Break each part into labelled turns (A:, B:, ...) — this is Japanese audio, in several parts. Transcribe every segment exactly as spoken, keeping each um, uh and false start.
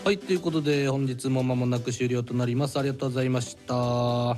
A: はい、ということで本日も間もなく終了となります。ありがとうございました。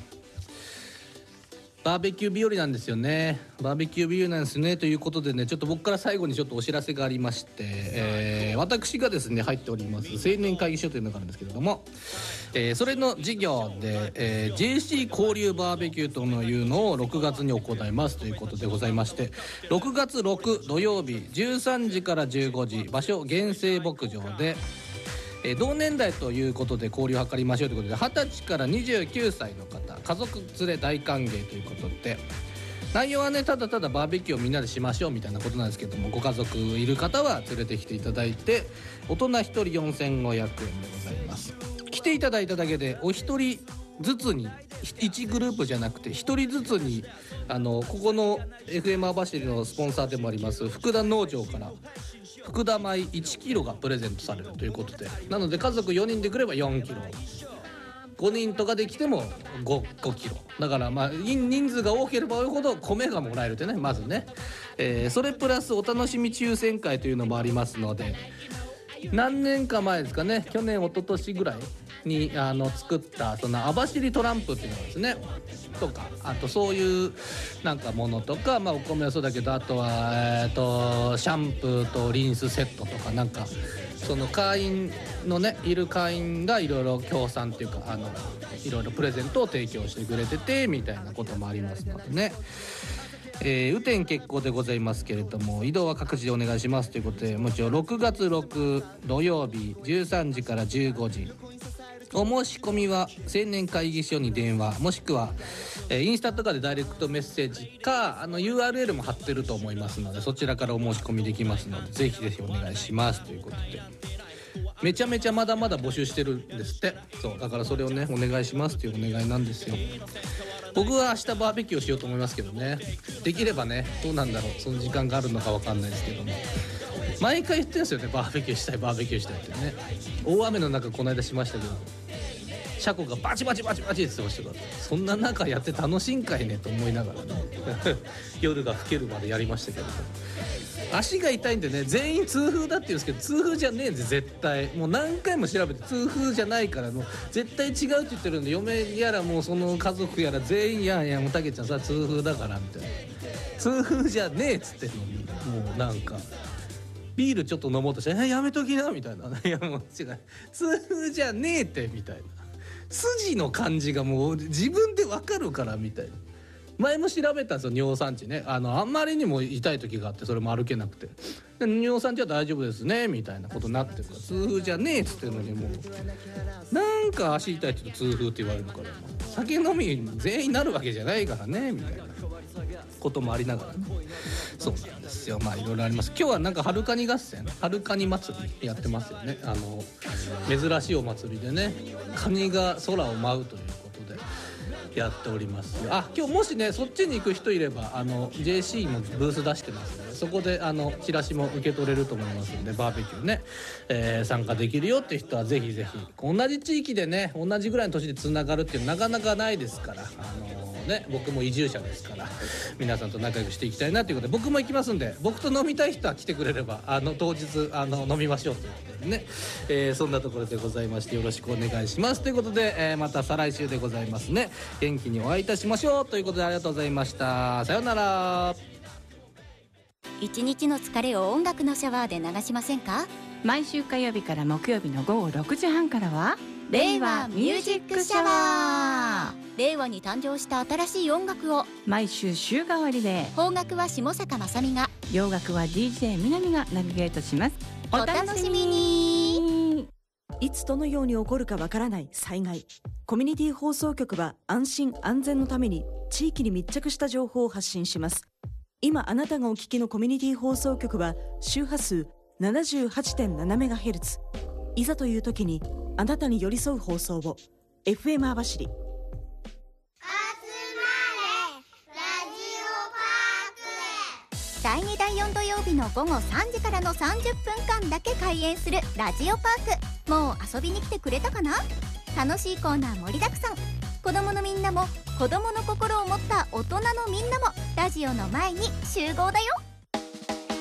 A: バーベキュー日和なんですよね。バーベキュー日和なんですね。ということでね、ちょっと僕から最後にちょっとお知らせがありまして、えー、私がですね入っております青年会議所というのがあるんですけれども、えー、それの事業で、えー、ジェーシー 交流バーベキューというのをろくがつに行いますということでございまして、ろくがつろく土曜日じゅうさんじからじゅうごじ、場所原生牧場で、えー、同年代ということで交流を図りましょうということで、はたちからにじゅうきゅうさいの方、家族連れ大歓迎ということで、内容はねただただバーベキューをみんなでしましょうみたいなことなんですけども、ご家族いる方は連れてきていただいて、大人ひとりよんせんごひゃくえんでございます。来ていただいただけでお一人ずつに、いちグループじゃなくてひとりずつに、あのここの エフエム 網走のスポンサーでもあります福田農場から福田米いちキロがプレゼントされるということで、なので家族よにんで来ればよんキロ、ごにんとかで来ても 5, 5キロだから、まあ人数が多ければ多いほど米がもらえるってね、まずね、えー、それプラスお楽しみ抽選会というのもありますので、何年か前ですかね、去年一昨年ぐらいにあの作ったその網走トランプっていうのですねとか、あとそういうなんかものとか、まあお米はそうだけど、あとはえっとシャンプーとリンスセットとか、なんかその会員のねいる会員がいろいろ協賛っていうか、あのいろいろプレゼントを提供してくれててみたいなこともありますのでね、えー、雨天決行でございますけれども、移動は各自でお願いしますということで、もちろんろくがつろく土曜日じゅうさんじからじゅうごじ、お申し込みは青年会議所に電話、もしくは、えー、インスタとかでダイレクトメッセージか、あの ユーアールエル も貼ってると思いますので、そちらからお申し込みできますので、ぜひぜひお願いしますということで、めちゃめちゃまだまだ募集してるんですって。そうだからそれをねお願いしますっていうお願いなんですよ。僕は明日バーベキューをしようと思いますけどね、できればね、どうなんだろう、その時間があるのか分かんないですけども、毎回言ってるんですよね、バーベキューしたいバーベキューしたいってね。大雨の中この間しましたけど、車庫がバチバチバチバチって言ってましたから、そんな中やって楽しいんかいねと思いながらね夜が更けるまでやりましたけど、足が痛いんでね、全員痛風だって言うんですけど、痛風じゃねえんで絶対、もう何回も調べて痛風じゃないから、もう絶対違うって言ってるんで、嫁やらもうその家族やら全員、いやいやもうたけちゃんさ痛風だからみたいな、痛風じゃねえっつってんのに、もうなんかビールちょっと飲もうとして、えやめときなみたいな、いやもう違う、痛風じゃねえってみたいな、筋の感じがもう自分でわかるからみたいな。前も調べたんですよ、尿酸値ね。あのあんまりにも痛い時があって、それも歩けなくて、で尿酸値は大丈夫ですねみたいなことになってるから、痛風じゃねえっつってるのに、もうなんか足痛いって言うと痛風って言われるから、酒飲み全員なるわけじゃないからねみたいなこともありながらね。そうなんですよ、まあいろいろあります。今日はなんか春カニ合戦、春カニ祭りやってますよね。あの珍しいお祭りでね、カニが空を舞うということでやっておりますよ。あ、今日もしねそっちに行く人いれば、あの ジェーシー もブース出してますので、そこであのチラシも受け取れると思いますので、バーベキューね、えー、参加できるよっていう人はぜひぜひ、同じ地域でね同じぐらいの年でつながるっていうのはなかなかないですから、あのね、僕も移住者ですから皆さんと仲良くしていきたいなということで、僕も行きますんで、僕と飲みたい人は来てくれれば、あの当日あの飲みましょうということでね、えー、そんなところでございまして、よろしくお願いしますということで、えー、また再来週でございますね。元気にお会いいたしましょうということで、ありがとうございました。さようなら。
B: 一日の疲れを音楽のシャワーで流しませんか？
C: 毎週火曜日から木曜日のごごろくじはんからは
B: 令和ミュージックシャワー。令和に誕生した新しい音楽を
C: 毎週週替わりで、
B: 邦楽は下坂雅美が、
C: 洋楽は ディージェー 南がナビゲートします。
B: お楽しみに。
D: いつどのように起こるかわからない災害。コミュニティ放送局は安心安全のために地域に密着した情報を発信します。今あなたがお聞きのコミュニティ放送局は周波数 ななじゅうはちてんななメガヘルツ。いざという時にあなたに寄り添う放送を。 エフエム 網走。
B: だいにだいよん土曜日の午後さんじからのさんじゅっぷんかんだけ開演するラジオパーク。もう遊びに来てくれたかな？楽しいコーナー盛りだくさん。子供のみんなも子供の心を持った大人のみんなもラジオの前に集合だよ。